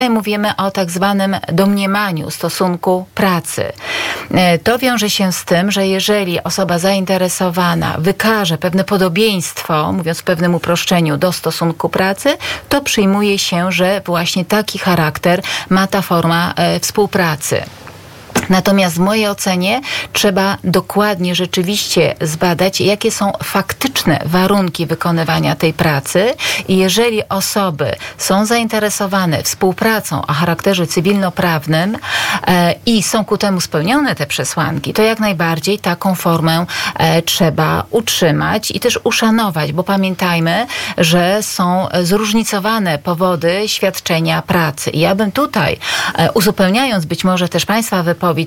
Mówimy o tak zwanym domniemaniu stosunku pracy. To wiąże się z tym, że jeżeli osoba zainteresowana wykaże pewne podobieństwo, mówiąc w pewnym uproszczeniu, do stosunku pracy, to przyjmuje się, że właśnie taki charakter ma ta forma współpracy. Natomiast w mojej ocenie trzeba dokładnie rzeczywiście zbadać, jakie są faktyczne warunki wykonywania tej pracy i jeżeli osoby są zainteresowane współpracą o charakterze cywilnoprawnym i są ku temu spełnione te przesłanki, to jak najbardziej taką formę trzeba utrzymać i też uszanować, bo pamiętajmy, że są zróżnicowane powody świadczenia pracy. I ja bym tutaj, uzupełniając być może też Państwa wypowiedź,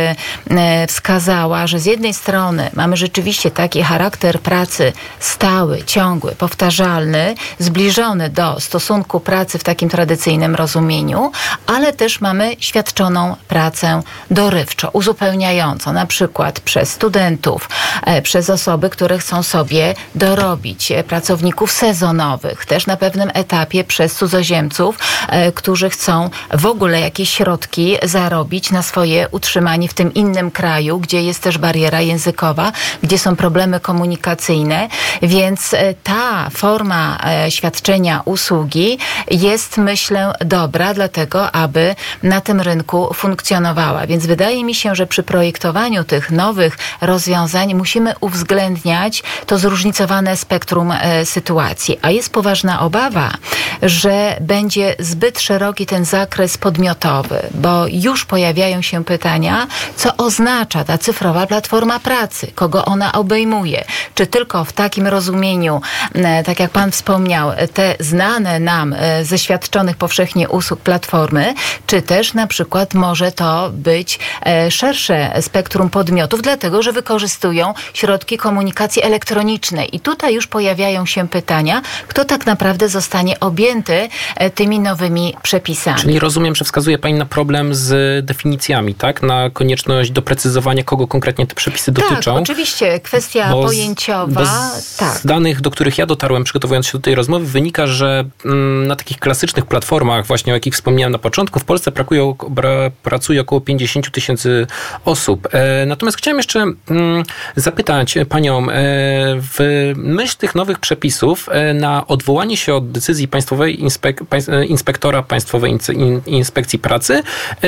wskazała, że z jednej strony mamy rzeczywiście taki charakter pracy stały, ciągły, powtarzalny, zbliżony do stosunku pracy w takim tradycyjnym rozumieniu, ale też mamy świadczoną pracę dorywczo, uzupełniającą, na przykład przez studentów, przez osoby, które chcą sobie dorobić, pracowników sezonowych, też na pewnym etapie przez cudzoziemców, którzy chcą w ogóle jakieś środki zarobić na swoje utrzymanie w tym innym kraju, gdzie jest też bariera językowa, gdzie są problemy komunikacyjne, więc ta forma świadczenia usługi jest, myślę, dobra, dlatego aby na tym rynku funkcjonowała. Więc wydaje mi się, że przy projektowaniu tych nowych rozwiązań musimy uwzględniać to zróżnicowane spektrum sytuacji. A jest poważna obawa, że będzie zbyt szeroki ten zakres podmiotowy, bo już pojawiają się pytania, co oznacza ta cyfrowa platforma pracy, kogo ona obejmuje. Czy tylko w takim rozumieniu, tak jak Pan wspomniał, te znane nam ze świadczonych powszechnie usług platformy, czy też na przykład może to być szersze spektrum podmiotów, dlatego że wykorzystują środki komunikacji elektronicznej. I tutaj już pojawiają się pytania, kto tak naprawdę zostanie objęty tymi nowymi przepisami. Czyli rozumiem, że wskazuje Pani na problem z definicjami, tak? Na konieczność doprecyzowania, kogo konkretnie te przepisy dotyczą. Tak, oczywiście. Kwestia pojęciowa. Z danych, do których ja dotarłem, przygotowując się do tej rozmowy, wynika, że na takich klasycznych platformach, właśnie o jakich wspomniałem na początku, w Polsce pracuje około 50 000 osób. Natomiast chciałem jeszcze zapytać Panią, w myśl tych nowych przepisów na odwołanie się od decyzji Państwowej Inspektora Państwowej Inspekcji Pracy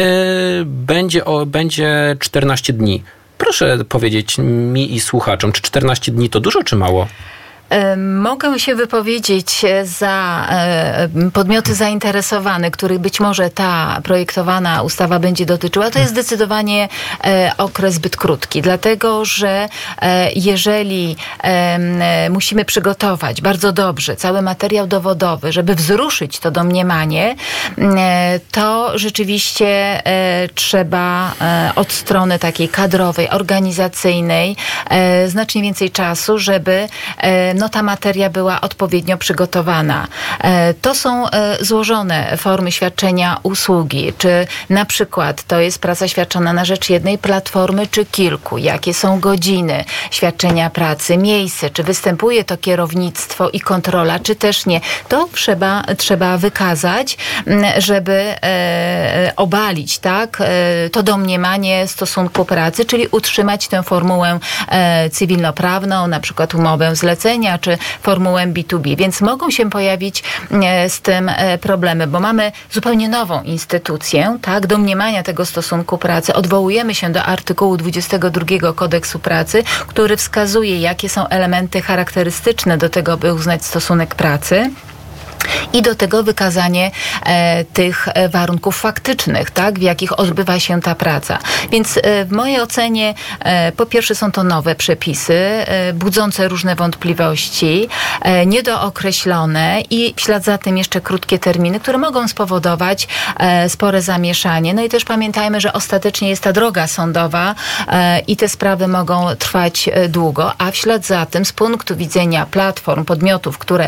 będzie 14 dni. Proszę powiedzieć mi i słuchaczom, czy 14 dni to dużo, czy mało? Mogę się wypowiedzieć za podmioty zainteresowane, których być może ta projektowana ustawa będzie dotyczyła. To jest zdecydowanie okres zbyt krótki, dlatego że jeżeli musimy przygotować bardzo dobrze cały materiał dowodowy, żeby wzruszyć to domniemanie, to rzeczywiście trzeba od strony takiej kadrowej, organizacyjnej znacznie więcej czasu, żeby ta materia była odpowiednio przygotowana. To są złożone formy świadczenia usługi. Czy na przykład to jest praca świadczona na rzecz jednej platformy, czy kilku? Jakie są godziny świadczenia pracy, miejsce? Czy występuje to kierownictwo i kontrola, czy też nie? To trzeba wykazać, żeby obalić, tak, to domniemanie stosunku pracy, czyli utrzymać tę formułę cywilnoprawną, na przykład umowę zlecenia, czy formułę B2B. Więc mogą się pojawić z tym problemy, bo mamy zupełnie nową instytucję, tak, domniemania tego stosunku pracy. Odwołujemy się do artykułu 22 Kodeksu Pracy, który wskazuje, jakie są elementy charakterystyczne do tego, by uznać stosunek pracy. I do tego wykazanie tych warunków faktycznych, tak, w jakich odbywa się ta praca. Więc w mojej ocenie po pierwsze są to nowe przepisy, budzące różne wątpliwości, niedookreślone i w ślad za tym jeszcze krótkie terminy, które mogą spowodować spore zamieszanie. No i też pamiętajmy, że ostatecznie jest ta droga sądowa i te sprawy mogą trwać długo, a w ślad za tym z punktu widzenia platform, podmiotów, które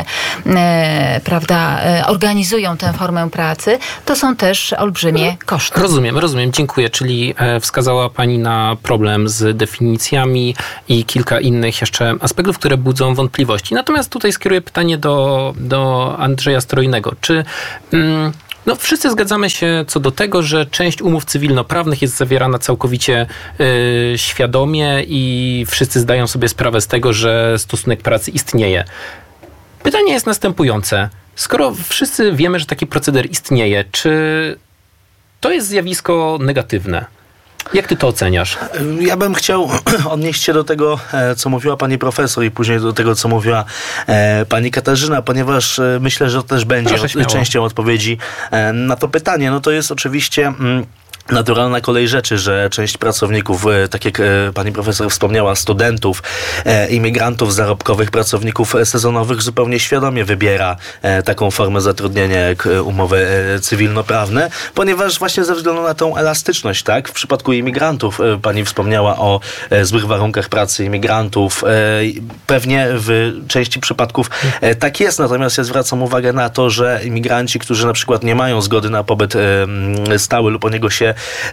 organizują tę formę pracy, to są też olbrzymie koszty. Rozumiem. Dziękuję. Czyli wskazała Pani na problem z definicjami i kilka innych jeszcze aspektów, które budzą wątpliwości. Natomiast tutaj skieruję pytanie do Andrzeja Strojnego. Czy No, wszyscy zgadzamy się co do tego, że część umów cywilnoprawnych jest zawierana całkowicie świadomie i wszyscy zdają sobie sprawę z tego, że stosunek pracy istnieje. Pytanie jest następujące. Skoro wszyscy wiemy, że taki proceder istnieje, czy to jest zjawisko negatywne? Jak ty to oceniasz? Ja bym chciał odnieść się do tego, co mówiła pani profesor i później do tego, co mówiła pani Katarzyna, ponieważ myślę, że to też będzie częścią odpowiedzi na to pytanie. No to jest oczywiście naturalna kolej rzeczy, że część pracowników, tak jak pani profesor wspomniała, studentów, imigrantów zarobkowych, pracowników sezonowych zupełnie świadomie wybiera taką formę zatrudnienia jak umowy cywilnoprawne, ponieważ właśnie ze względu na tą elastyczność, tak? W przypadku imigrantów pani wspomniała o złych warunkach pracy imigrantów. Pewnie w części przypadków tak jest, natomiast ja zwracam uwagę na to, że imigranci, którzy na przykład nie mają zgody na pobyt stały lub o niego się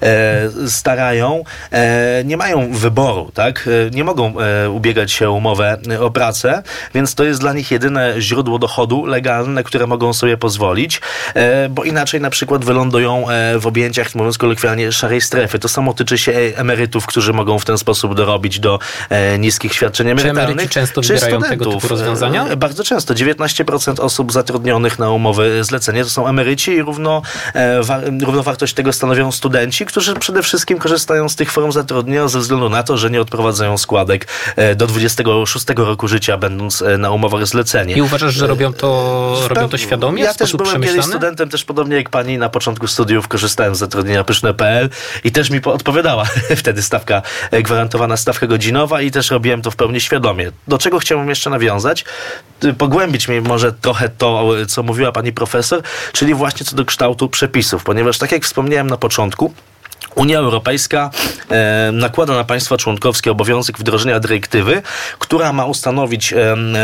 starają, nie mają wyboru, tak? Nie mogą ubiegać się o umowę o pracę, więc to jest dla nich jedyne źródło dochodu legalne, na które mogą sobie pozwolić, bo inaczej na przykład wylądują w objęciach, mówiąc kolokwialnie, szarej strefy. To samo tyczy się emerytów, którzy mogą w ten sposób dorobić do niskich świadczeń emerytalnych. Czy emeryci często wybierają tego typu rozwiązania? Bardzo często. 19% osób zatrudnionych na umowy zlecenie to są emeryci i równowartość tego stanowią studenci, którzy przede wszystkim korzystają z tych form zatrudnienia ze względu na to, że nie odprowadzają składek do 26 roku życia, będąc na umowach zlecenie. I uważasz, że robią to świadomie? Ja też byłem kiedyś studentem, też podobnie jak pani na początku studiów korzystałem z zatrudnienia pyszne.pl i też mi odpowiadała wtedy gwarantowana stawka godzinowa i też robiłem to w pełni świadomie. Do czego chciałbym jeszcze nawiązać? Pogłębić mi może trochę to, co mówiła pani profesor, czyli właśnie co do kształtu przepisów, ponieważ tak jak wspomniałem na początku, Unia Europejska nakłada na państwa członkowskie obowiązek wdrożenia dyrektywy, która ma ustanowić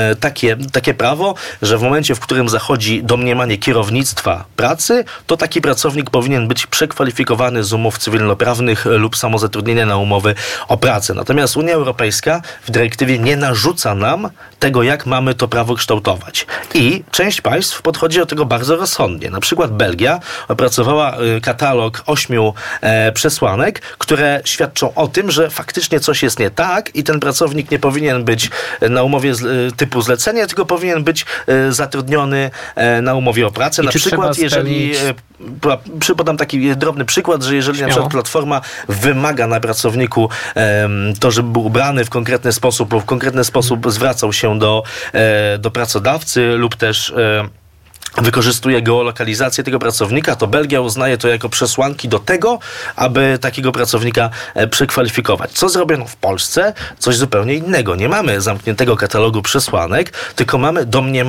takie prawo, że w momencie, w którym zachodzi domniemanie kierownictwa pracy, to taki pracownik powinien być przekwalifikowany z umów cywilnoprawnych lub samozatrudnienia na umowy o pracę. Natomiast Unia Europejska w dyrektywie nie narzuca nam tego, jak mamy to prawo kształtować. I część państw podchodzi do tego bardzo rozsądnie. Na przykład Belgia opracowała katalog 8 przesłanek, które świadczą o tym, że faktycznie coś jest nie tak i ten pracownik nie powinien być na umowie typu zlecenie, tylko powinien być zatrudniony na umowie o pracę. Na przykład, jeżeli podam taki drobny przykład, że jeżeli na przykład platforma wymaga na pracowniku to, żeby był ubrany w konkretny sposób lub w konkretny sposób zwracał się do pracodawcy lub też wykorzystuje geolokalizację tego pracownika, to Belgia uznaje to jako przesłanki do tego, aby takiego pracownika przekwalifikować. Co zrobiono w Polsce? Coś zupełnie innego. Nie mamy zamkniętego katalogu przesłanek, tylko mamy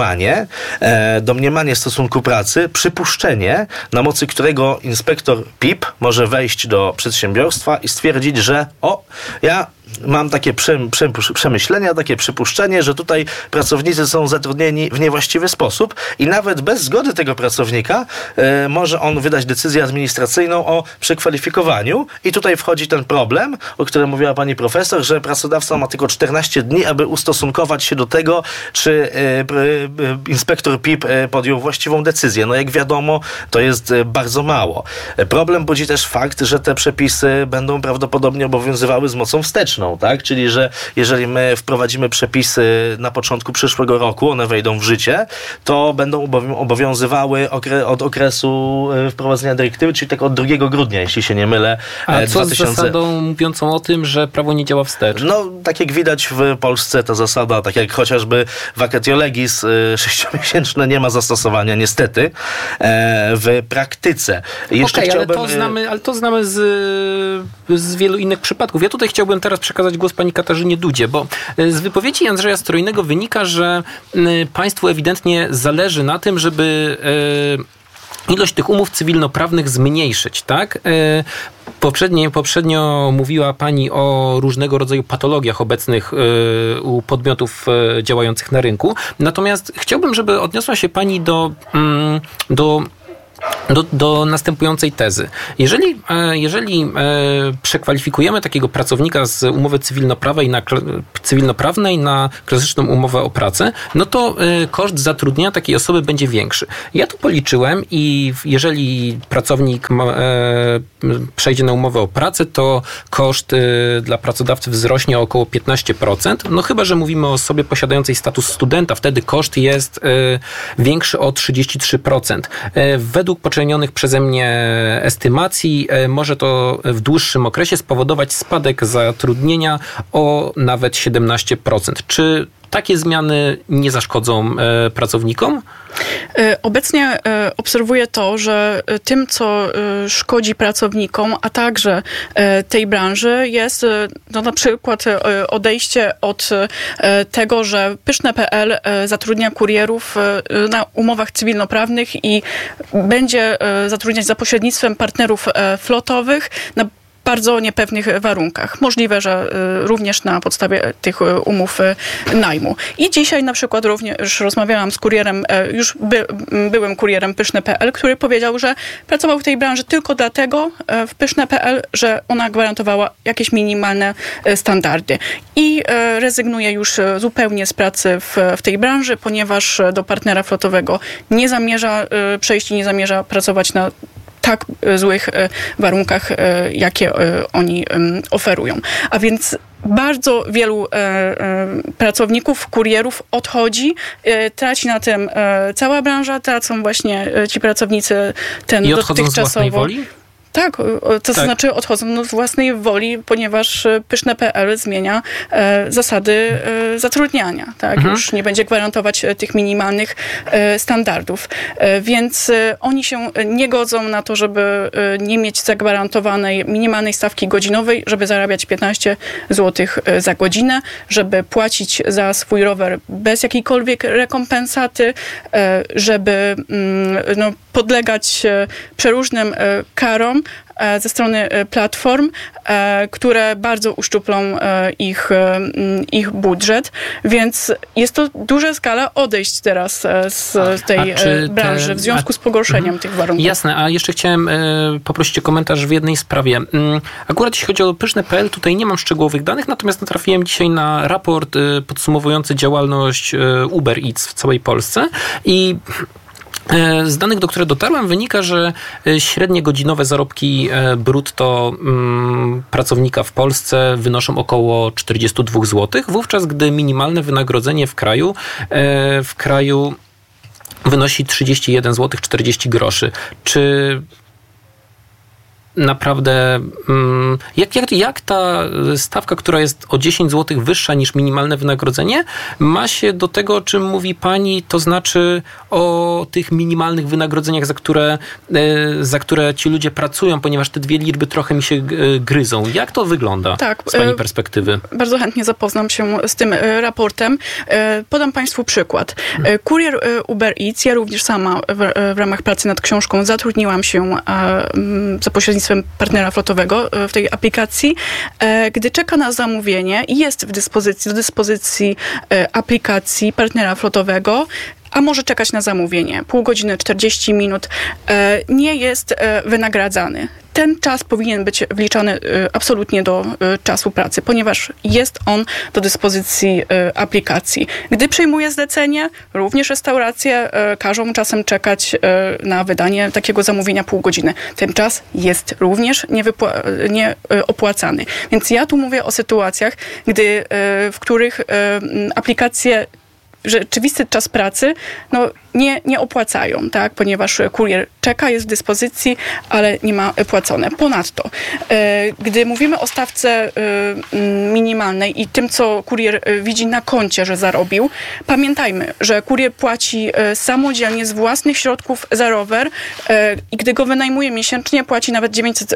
domniemanie stosunku pracy, przypuszczenie, na mocy którego inspektor PIP może wejść do przedsiębiorstwa i stwierdzić, że ja mam takie przemyślenia, takie przypuszczenie, że tutaj pracownicy są zatrudnieni w niewłaściwy sposób i nawet bez zgody tego pracownika może on wydać decyzję administracyjną o przekwalifikowaniu i tutaj wchodzi ten problem, o którym mówiła pani profesor, że pracodawca ma tylko 14 dni, aby ustosunkować się do tego, czy inspektor PIP podjął właściwą decyzję. No jak wiadomo, to jest bardzo mało. Problem budzi też fakt, że te przepisy będą prawdopodobnie obowiązywały z mocą wsteczną. Tak? Czyli, że jeżeli my wprowadzimy przepisy na początku przyszłego roku, one wejdą w życie, to będą obowiązywały od okresu wprowadzenia dyrektywy, czyli tak od 2 grudnia, jeśli się nie mylę. A co z zasadą mówiącą o tym, że prawo nie działa wstecz? No, tak jak widać w Polsce ta zasada, tak jak chociażby vacatio legis 6-miesięczne nie ma zastosowania niestety w praktyce. Ale to znamy z wielu innych przypadków. Ja tutaj chciałbym teraz przekazać głos pani Katarzynie Dudzie, bo z wypowiedzi Andrzeja Strojnego wynika, że państwu ewidentnie zależy na tym, żeby ilość tych umów cywilnoprawnych zmniejszyć, tak? Poprzednio mówiła pani o różnego rodzaju patologiach obecnych u podmiotów działających na rynku. Natomiast chciałbym, żeby odniosła się pani do do następującej tezy. Jeżeli przekwalifikujemy takiego pracownika z umowy cywilnoprawnej na klasyczną umowę o pracę, no to koszt zatrudnienia takiej osoby będzie większy. Ja tu policzyłem i jeżeli pracownik przejdzie na umowę o pracę, to koszt dla pracodawcy wzrośnie o około 15%. No chyba że mówimy o osobie posiadającej status studenta, wtedy koszt jest większy o 33%. Według poczynionych przeze mnie estymacji może to w dłuższym okresie spowodować spadek zatrudnienia o nawet 17%. Czy takie zmiany nie zaszkodzą pracownikom? Obecnie obserwuję to, że tym, co szkodzi pracownikom, a także tej branży, jest na przykład odejście od tego, że Pyszne.pl zatrudnia kurierów na umowach cywilnoprawnych i będzie zatrudniać za pośrednictwem partnerów flotowych na bardzo niepewnych warunkach. Możliwe, że również na podstawie tych umów najmu. I dzisiaj na przykład również rozmawiałam z kurierem, już byłym kurierem Pyszne.pl, który powiedział, że pracował w tej branży tylko dlatego w Pyszne.pl, że ona gwarantowała jakieś minimalne standardy. I rezygnuje już zupełnie z pracy w tej branży, ponieważ do partnera flotowego nie zamierza przejść i nie zamierza pracować na tak złych warunkach, jakie oni oferują. A więc bardzo wielu pracowników, kurierów odchodzi, traci na tym cała branża, tracą właśnie ci pracownicy ten I odchodzą dotychczasowo. Z własnej woli? Tak, to znaczy odchodzą z własnej woli, ponieważ Pyszne.pl zmienia zasady zatrudniania. Tak? Już nie będzie gwarantować tych minimalnych standardów. Więc oni się nie godzą na to, żeby nie mieć zagwarantowanej minimalnej stawki godzinowej, żeby zarabiać 15 zł za godzinę, żeby płacić za swój rower bez jakiejkolwiek rekompensaty, żeby podlegać przeróżnym karom ze strony platform, które bardzo uszczuplą ich budżet. Więc jest to duża skala odejść teraz z tej branży w związku z pogorszeniem tych warunków. Jasne, a jeszcze chciałem poprosić o komentarz w jednej sprawie. Akurat jeśli chodzi o Pyszne.pl, tutaj nie mam szczegółowych danych, natomiast natrafiłem dzisiaj na raport podsumowujący działalność Uber Eats w całej Polsce i z danych, do których dotarłem, wynika, że średnie godzinowe zarobki brutto pracownika w Polsce wynoszą około 42 zł, wówczas gdy minimalne wynagrodzenie w kraju wynosi 31 zł 40 groszy. Czy naprawdę, jak ta stawka, która jest o 10 zł wyższa niż minimalne wynagrodzenie, ma się do tego, o czym mówi pani, to znaczy o tych minimalnych wynagrodzeniach, za które ci ludzie pracują, ponieważ te dwie liczby trochę mi się gryzą. Jak to wygląda z pani perspektywy? Bardzo chętnie zapoznam się z tym raportem. Podam państwu przykład. Kurier Uber Eats, ja również sama w ramach pracy nad książką zatrudniłam się za pośrednictwem partnera flotowego w tej aplikacji, gdy czeka na zamówienie i jest do dyspozycji aplikacji partnera flotowego, a może czekać na zamówienie. Pół godziny, 40 minut, nie jest wynagradzany. Ten czas powinien być wliczany absolutnie do czasu pracy, ponieważ jest on do dyspozycji aplikacji. Gdy przyjmuje zlecenie, również restauracje każą czasem czekać na wydanie takiego zamówienia pół godziny. Ten czas jest również nieopłacany. Więc ja tu mówię o sytuacjach, w których aplikacje rzeczywisty czas pracy nie opłacają, tak? Ponieważ kurier czeka, jest w dyspozycji, ale nie ma płacone. Ponadto, gdy mówimy o stawce minimalnej i tym, co kurier widzi na koncie, że zarobił, pamiętajmy, że kurier płaci samodzielnie z własnych środków za rower i gdy go wynajmuje miesięcznie, płaci nawet 900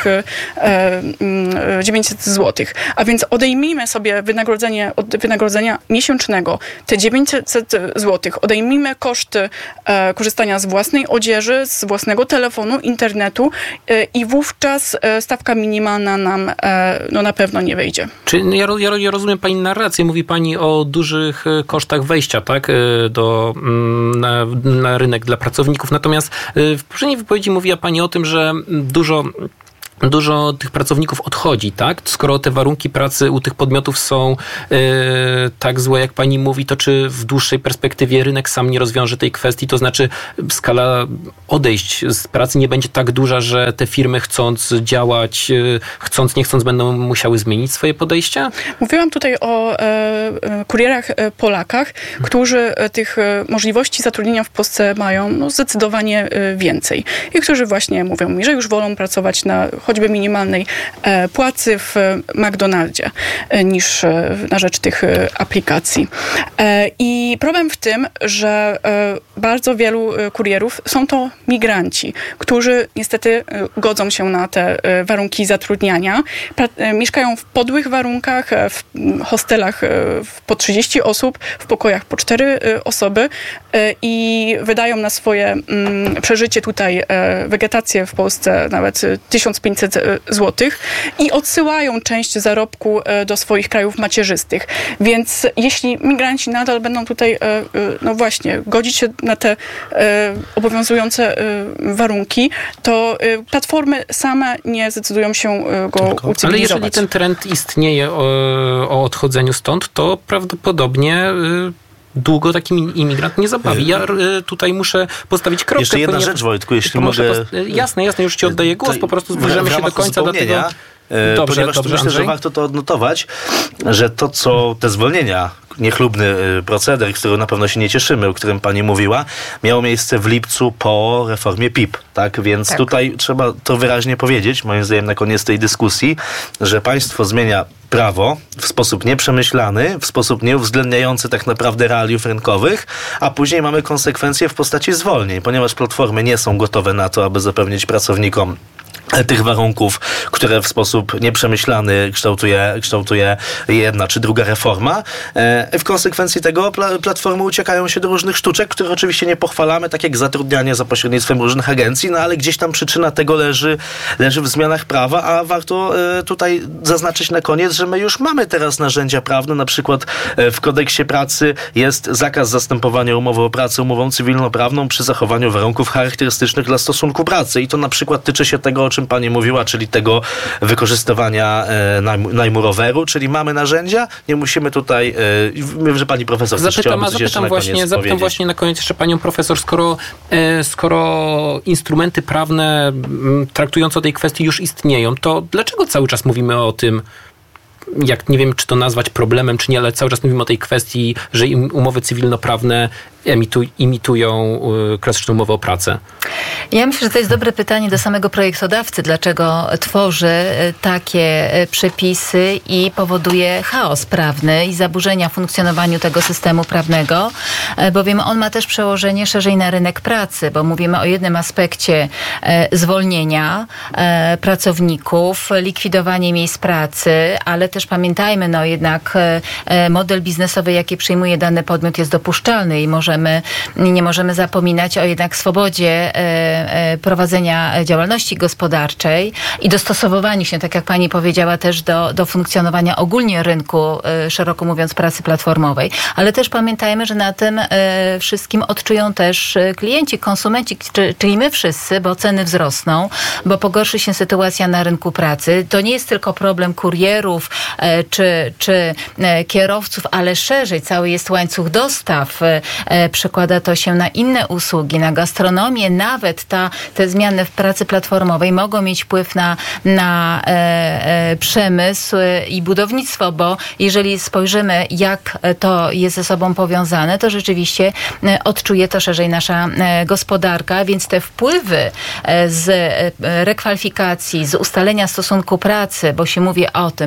zł. A więc odejmijmy sobie wynagrodzenie od wynagrodzenia miesięcznego, te 900 zł, odejmijmy koszt koszty korzystania z własnej odzieży, z własnego telefonu, internetu i wówczas stawka minimalna nam na pewno nie wyjdzie. Czy ja rozumiem pani narrację, mówi pani o dużych kosztach wejścia, tak, na rynek dla pracowników. Natomiast w poprzedniej wypowiedzi mówiła pani o tym, że dużo tych pracowników odchodzi, tak? Skoro te warunki pracy u tych podmiotów są tak złe, jak pani mówi, to czy w dłuższej perspektywie rynek sam nie rozwiąże tej kwestii? To znaczy skala odejść z pracy nie będzie tak duża, że te firmy chcąc działać, chcąc nie chcąc będą musiały zmienić swoje podejście? Mówiłam tutaj o kurierach Polakach, którzy tych możliwości zatrudnienia w Polsce mają zdecydowanie więcej. I którzy właśnie mówią mi, że już wolą pracować na choćby minimalnej płacy w McDonaldzie niż na rzecz tych aplikacji. I problem w tym, że bardzo wielu kurierów są to migranci, którzy niestety godzą się na te warunki zatrudniania. Mieszkają w podłych warunkach, w hostelach po 30 osób, w pokojach po 4 osoby i wydają na swoje przeżycie tutaj wegetację w Polsce nawet 1500 zł i odsyłają część zarobku do swoich krajów macierzystych. Więc jeśli migranci nadal będą tutaj, no właśnie, godzić się na te obowiązujące warunki, to platformy same nie zdecydują się go ucywilizować. Ale jeżeli ten trend istnieje o odchodzeniu stąd, to prawdopodobnie długo taki imigrant nie zabawi. Ja tutaj muszę postawić kropkę. Jeszcze jedna rzecz, Wojtku, jeśli mogę... Jasne, już ci oddaję głos, po prostu zbliżamy się do końca do tego... Ponieważ myślę, Andrzej, że warto to odnotować, że to, co te zwolnienia, niechlubny proceder, którego na pewno się nie cieszymy, o którym pani mówiła, miało miejsce w lipcu po reformie PIP. Tak? Więc tutaj trzeba to wyraźnie powiedzieć, moim zdaniem na koniec tej dyskusji, że państwo zmienia prawo w sposób nieprzemyślany, w sposób nieuwzględniający tak naprawdę realiów rynkowych, a później mamy konsekwencje w postaci zwolnień, ponieważ platformy nie są gotowe na to, aby zapewnić pracownikom tych warunków, które w sposób nieprzemyślany kształtuje jedna czy druga reforma. W konsekwencji tego platformy uciekają się do różnych sztuczek, których oczywiście nie pochwalamy, tak jak zatrudnianie za pośrednictwem różnych agencji, no ale gdzieś tam przyczyna tego leży w zmianach prawa, a warto tutaj zaznaczyć na koniec, że my już mamy teraz narzędzia prawne, na przykład w kodeksie pracy jest zakaz zastępowania umowy o pracę umową cywilnoprawną przy zachowaniu warunków charakterystycznych dla stosunku pracy i to na przykład tyczy się tego, o czym pani mówiła, czyli tego wykorzystywania najmu roweru, czyli mamy narzędzia, nie musimy tutaj, wiem, że pani profesor zapytam właśnie na koniec jeszcze panią profesor, skoro instrumenty prawne traktujące o tej kwestii już istnieją, to dlaczego cały czas mówimy o tym, jak nie wiem, czy to nazwać problemem, czy nie, ale cały czas mówimy o tej kwestii, że umowy cywilnoprawne imitują klasyczną umowę o pracę? Ja myślę, że to jest dobre pytanie do samego projektodawcy, dlaczego tworzy takie przepisy i powoduje chaos prawny i zaburzenia w funkcjonowaniu tego systemu prawnego, bowiem on ma też przełożenie szerzej na rynek pracy, bo mówimy o jednym aspekcie zwolnienia pracowników, likwidowanie miejsc pracy, ale też pamiętajmy, no jednak model biznesowy, jaki przyjmuje dany podmiot, jest dopuszczalny i nie możemy zapominać o jednak swobodzie prowadzenia działalności gospodarczej i dostosowywaniu się, tak jak pani powiedziała, też do funkcjonowania ogólnie rynku, szeroko mówiąc, pracy platformowej. Ale też pamiętajmy, że na tym wszystkim odczują też klienci, konsumenci, czyli my wszyscy, bo ceny wzrosną, bo pogorszy się sytuacja na rynku pracy. To nie jest tylko problem kurierów czy kierowców, ale szerzej cały jest łańcuch dostaw. Przekłada to się na inne usługi, na gastronomię. Nawet te zmiany w pracy platformowej mogą mieć wpływ na przemysł i budownictwo, bo jeżeli spojrzymy, jak to jest ze sobą powiązane, to rzeczywiście odczuje to szerzej nasza gospodarka, więc te wpływy z rekwalifikacji, z ustalenia stosunku pracy, bo się mówi o tym, że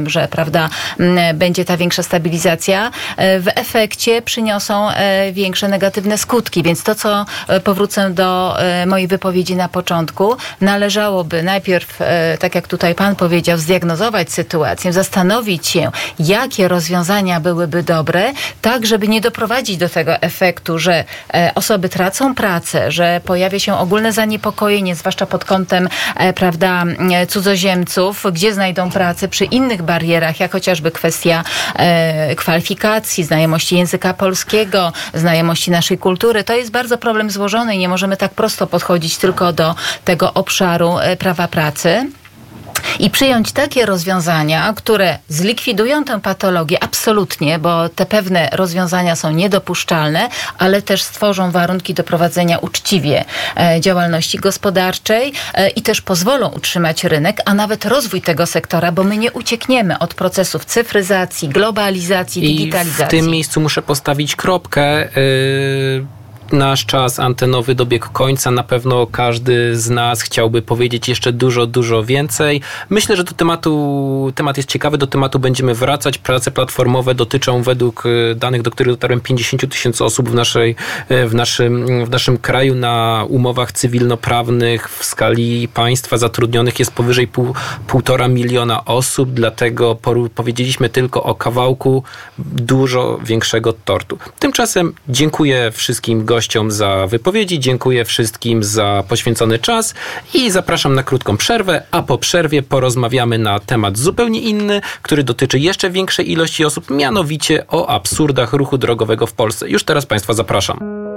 prawda, będzie ta większa stabilizacja, w efekcie przyniosą większe negatywne skutki. Więc to, co powrócę do mojej wypowiedzi na początku, należałoby najpierw, tak jak tutaj pan powiedział, zdiagnozować sytuację, zastanowić się, jakie rozwiązania byłyby dobre, tak, żeby nie doprowadzić do tego efektu, że osoby tracą pracę, że pojawia się ogólne zaniepokojenie, zwłaszcza pod kątem, prawda, cudzoziemców, gdzie znajdą pracę przy innych barierach, jak chociażby kwestia kwalifikacji, znajomości języka polskiego, znajomości naszej kultury. To jest bardzo problem złożony i nie możemy tak prosto podchodzić tylko do tego obszaru prawa pracy. I przyjąć takie rozwiązania, które zlikwidują tę patologię absolutnie, bo te pewne rozwiązania są niedopuszczalne, ale też stworzą warunki do prowadzenia uczciwie działalności gospodarczej i też pozwolą utrzymać rynek, a nawet rozwój tego sektora, bo my nie uciekniemy od procesów cyfryzacji, globalizacji, digitalizacji. I w tym miejscu muszę postawić kropkę. Nasz czas antenowy dobiegł końca. Na pewno każdy z nas chciałby powiedzieć jeszcze dużo więcej. Myślę, że temat jest ciekawy, do tematu będziemy wracać. Prace platformowe dotyczą według danych, do których dotarłem, 50 000 osób w naszym kraju. Na umowach cywilnoprawnych w skali państwa zatrudnionych jest powyżej 1,5 miliona osób, dlatego powiedzieliśmy tylko o kawałku dużo większego tortu. Tymczasem dziękuję wszystkim gościom za wypowiedzi, dziękuję wszystkim za poświęcony czas i zapraszam na krótką przerwę, a po przerwie porozmawiamy na temat zupełnie inny, który dotyczy jeszcze większej ilości osób, mianowicie o absurdach ruchu drogowego w Polsce. Już teraz Państwa zapraszam.